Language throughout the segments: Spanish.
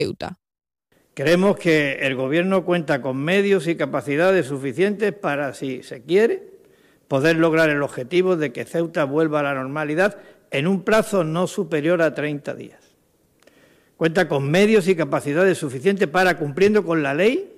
Ceuta. Creemos que el Gobierno cuenta con medios y capacidades suficientes para, si se quiere, poder lograr el objetivo de que Ceuta vuelva a la normalidad en un plazo no superior a 30 días. Cuenta con medios y capacidades suficientes para, cumpliendo con la ley,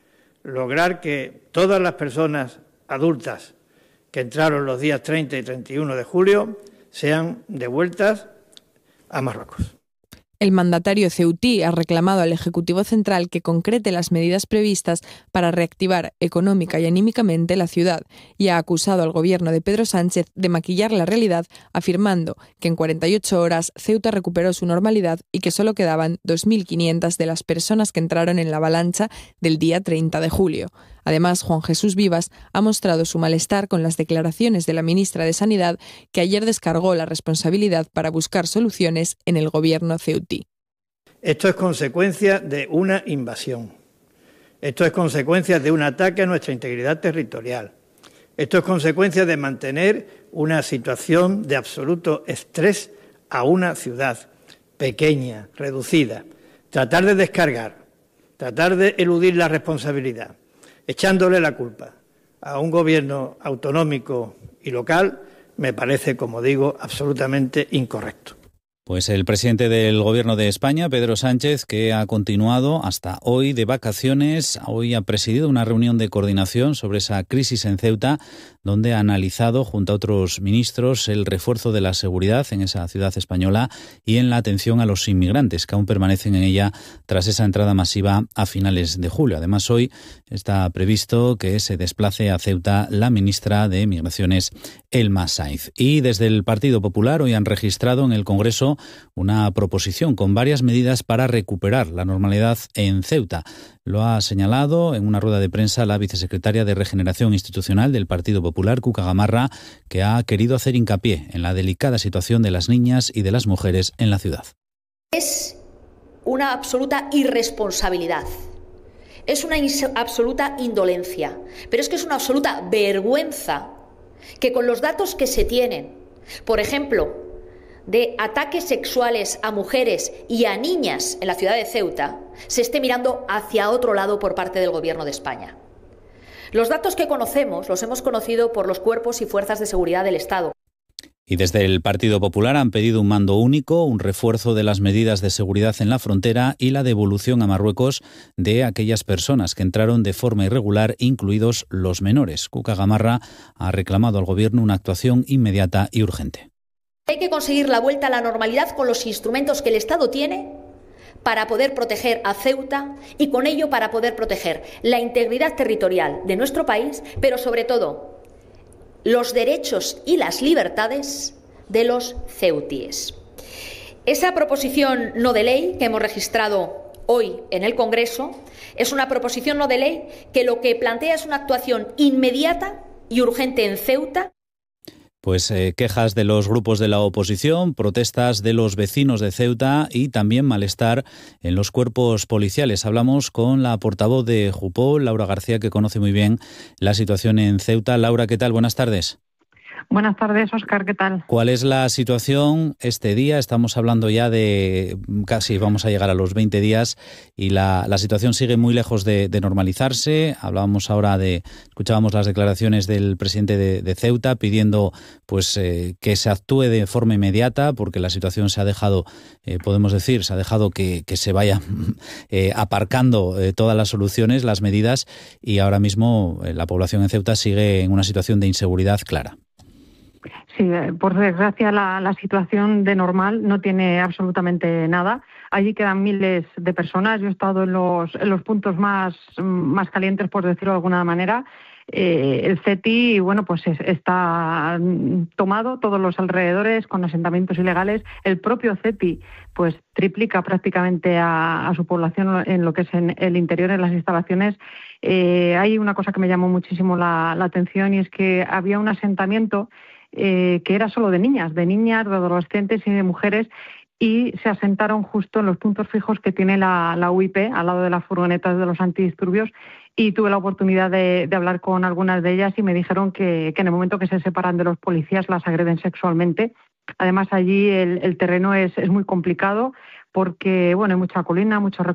lograr que todas las personas adultas que entraron los días 30 y 31 de julio sean devueltas a Marruecos. El mandatario ceutí ha reclamado al Ejecutivo Central que concrete las medidas previstas para reactivar económica y anímicamente la ciudad y ha acusado al gobierno de Pedro Sánchez de maquillar la realidad, afirmando que en 48 horas Ceuta recuperó su normalidad y que solo quedaban 2.500 de las personas que entraron en la avalancha del día 30 de julio. Además, Juan Jesús Vivas ha mostrado su malestar con las declaraciones de la ministra de Sanidad, que ayer descargó la responsabilidad para buscar soluciones en el gobierno ceutí. Esto es consecuencia de una invasión. Esto es consecuencia de un ataque a nuestra integridad territorial. Esto es consecuencia de mantener una situación de absoluto estrés a una ciudad pequeña, reducida. Tratar de descargar, tratar de eludir la responsabilidad, echándole la culpa a un gobierno autonómico y local, me parece, como digo, absolutamente incorrecto. Pues el presidente del Gobierno de España, Pedro Sánchez, que ha continuado hasta hoy de vacaciones, hoy ha presidido una reunión de coordinación sobre esa crisis en Ceuta, donde ha analizado, junto a otros ministros, el refuerzo de la seguridad en esa ciudad española y en la atención a los inmigrantes que aún permanecen en ella tras esa entrada masiva a finales de julio. Además, hoy está previsto que se desplace a Ceuta la ministra de Migraciones, Elma Sainz. Y desde el Partido Popular hoy han registrado en el Congreso una proposición con varias medidas para recuperar la normalidad en Ceuta. Lo ha señalado en una rueda de prensa la vicesecretaria de Regeneración Institucional del Partido Popular, Cuca Gamarra, que ha querido hacer hincapié en la delicada situación de las niñas y de las mujeres en la ciudad. Es una absoluta irresponsabilidad. Es una absoluta indolencia. Pero es que es una absoluta vergüenza que con los datos que se tienen, por ejemplo, de ataques sexuales a mujeres y a niñas en la ciudad de Ceuta, se esté mirando hacia otro lado por parte del Gobierno de España. Los datos que conocemos los hemos conocido por los cuerpos y fuerzas de seguridad del Estado. Y desde el Partido Popular han pedido un mando único, un refuerzo de las medidas de seguridad en la frontera y la devolución a Marruecos de aquellas personas que entraron de forma irregular, incluidos los menores. Cuca Gamarra ha reclamado al Gobierno una actuación inmediata y urgente. Hay que conseguir la vuelta a la normalidad con los instrumentos que el Estado tiene para poder proteger a Ceuta y con ello para poder proteger la integridad territorial de nuestro país, pero sobre todo los derechos y las libertades de los ceutíes. Esa proposición no de ley que hemos registrado hoy en el Congreso es una proposición no de ley que lo que plantea es una actuación inmediata y urgente en Ceuta. Pues quejas de los grupos de la oposición, protestas de los vecinos de Ceuta y también malestar en los cuerpos policiales. Hablamos con la portavoz de Jupol, Laura García, que conoce muy bien la situación en Ceuta. Laura, ¿qué tal? Buenas tardes. Buenas tardes, Óscar, ¿qué tal? ¿Cuál es la situación este día? Estamos hablando ya de casi vamos a llegar a los 20 días y la situación sigue muy lejos de normalizarse. Hablábamos ahora escuchábamos las declaraciones del presidente de Ceuta pidiendo pues que se actúe de forma inmediata porque la situación se ha dejado, podemos decir, se ha dejado que se vaya aparcando todas las soluciones, las medidas y ahora mismo la población en Ceuta sigue en una situación de inseguridad clara. Sí, por desgracia la situación de normal no tiene absolutamente nada. Allí quedan miles de personas. Yo he estado en los puntos más calientes, por decirlo de alguna manera. El CETI, bueno, pues está tomado, todos los alrededores con asentamientos ilegales. El propio CETI, pues triplica prácticamente a su población en lo que es en el interior, en las instalaciones. Hay una cosa que me llamó muchísimo la atención y es que había un asentamiento que era solo de niñas, de adolescentes y de mujeres, y se asentaron justo en los puntos fijos que tiene la UIP, al lado de las furgonetas de los antidisturbios, y tuve la oportunidad de hablar con algunas de ellas y me dijeron que en el momento que se separan de los policías las agreden sexualmente. Además, allí el terreno es muy complicado porque, bueno, hay mucha colina, mucho